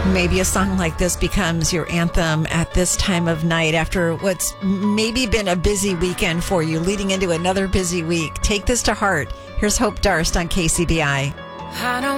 Maybe a song like this becomes your anthem at this time of night after what's maybe been a busy weekend for you, leading into another busy week. Take this to heart. Here's Hope Darst on KCBI.